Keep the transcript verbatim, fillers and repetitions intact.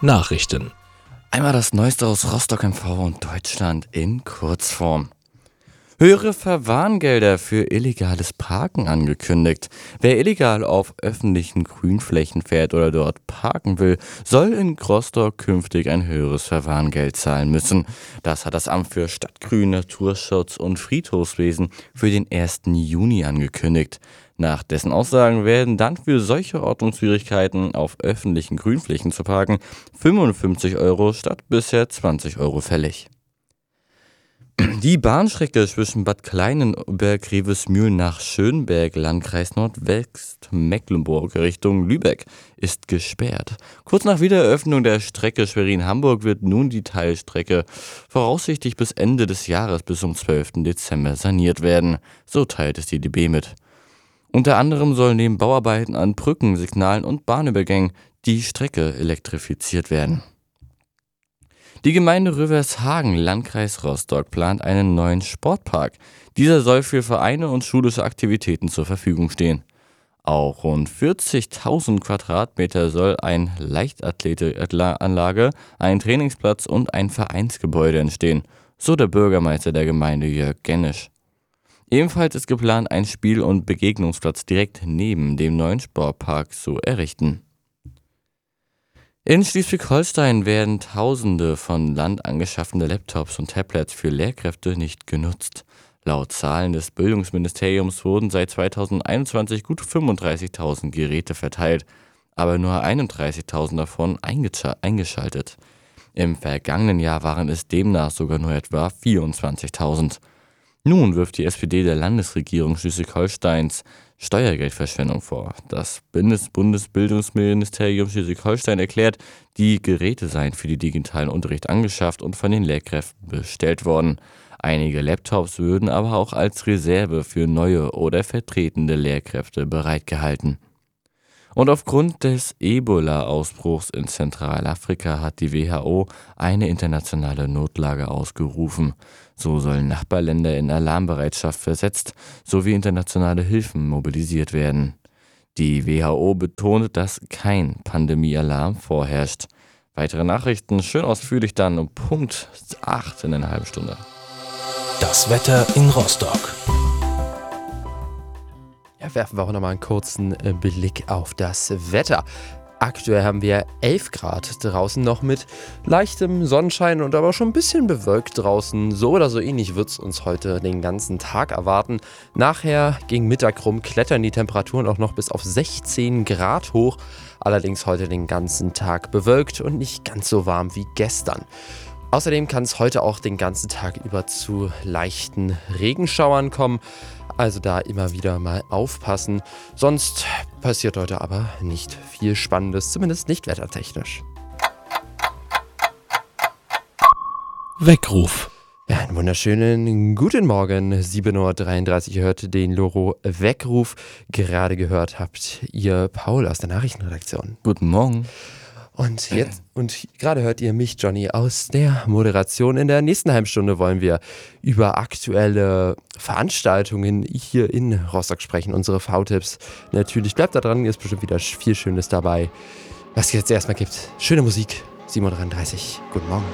Nachrichten. Einmal das Neueste aus Rostock M V und Deutschland in Kurzform. Höhere Verwarngelder für illegales Parken angekündigt. Wer illegal auf öffentlichen Grünflächen fährt oder dort parken will, soll in Rostock künftig ein höheres Verwarngeld zahlen müssen. Das hat das Amt für Stadtgrün, Naturschutz und Friedhofswesen für den ersten Juni angekündigt. Nach dessen Aussagen werden dann für solche Ordnungswidrigkeiten auf öffentlichen Grünflächen zu parken fünfundfünfzig Euro statt bisher zwanzig Euro fällig. Die Bahnstrecke zwischen Bad Kleinenberg-Grevesmühlen nach Schönberg, Landkreis Nordwestmecklenburg Richtung Lübeck, ist gesperrt. Kurz nach Wiedereröffnung der Strecke Schwerin-Hamburg wird nun die Teilstrecke voraussichtlich bis Ende des Jahres bis zum zwölften Dezember saniert werden. So teilt es die D B mit. Unter anderem sollen neben Bauarbeiten an Brücken, Signalen und Bahnübergängen die Strecke elektrifiziert werden. Die Gemeinde Rövershagen, Landkreis Rostock, plant einen neuen Sportpark. Dieser soll für Vereine und schulische Aktivitäten zur Verfügung stehen. Auch rund vierzigtausend Quadratmeter soll eine Leichtathletikanlage, ein Trainingsplatz und ein Vereinsgebäude entstehen, so der Bürgermeister der Gemeinde Jörg Gennisch. Ebenfalls ist geplant, ein Spiel- und Begegnungsplatz direkt neben dem neuen Sportpark zu errichten. In Schleswig-Holstein werden Tausende von Land angeschaffene Laptops und Tablets für Lehrkräfte nicht genutzt. Laut Zahlen des Bildungsministeriums wurden seit zweitausendeinundzwanzig gut fünfunddreißigtausend Geräte verteilt, aber nur einunddreißigtausend davon eingesch- eingeschaltet. Im vergangenen Jahr waren es demnach sogar nur etwa vierundzwanzigtausend. Nun wirft die S P D der Landesregierung Schleswig-Holsteins Steuergeldverschwendung vor. Das Bundes- Bundesbildungsministerium Schleswig-Holstein erklärt, die Geräte seien für den digitalen Unterricht angeschafft und von den Lehrkräften bestellt worden. Einige Laptops würden aber auch als Reserve für neue oder vertretende Lehrkräfte bereitgehalten. Und aufgrund des Ebola-Ausbruchs in Zentralafrika hat die W H O eine internationale Notlage ausgerufen. So sollen Nachbarländer in Alarmbereitschaft versetzt sowie internationale Hilfen mobilisiert werden. Die W H O betont, dass kein Pandemiealarm vorherrscht. Weitere Nachrichten schön ausführlich dann um Punkt acht in einer halben Stunde. Das Wetter in Rostock. Ja, werfen wir auch nochmal einen kurzen äh, Blick auf das Wetter. Aktuell haben wir elf Grad draußen noch mit leichtem Sonnenschein und aber schon ein bisschen bewölkt draußen. So oder so ähnlich wird es uns heute den ganzen Tag erwarten. Nachher gegen Mittag rum klettern die Temperaturen auch noch bis auf sechzehn Grad hoch. Allerdings heute den ganzen Tag bewölkt und nicht ganz so warm wie gestern. Außerdem kann es heute auch den ganzen Tag über zu leichten Regenschauern kommen. Also da immer wieder mal aufpassen. Sonst passiert heute aber nicht viel Spannendes, zumindest nicht wettertechnisch. Weckruf. Ja, einen wunderschönen guten Morgen. sieben Uhr dreiunddreißig, ihr hört den Loro Weckruf. Gerade gehört habt ihr Paul aus der Nachrichtenredaktion. Guten Morgen. Und jetzt und gerade hört ihr mich, Johnny, aus der Moderation. In der nächsten halben Stunde wollen wir über aktuelle Veranstaltungen hier in Rostock sprechen. Unsere V-Tipps. Natürlich bleibt da dran, ist bestimmt wieder viel Schönes dabei. Was es jetzt erstmal gibt. Schöne Musik. sieben Uhr dreiunddreißig. Guten Morgen.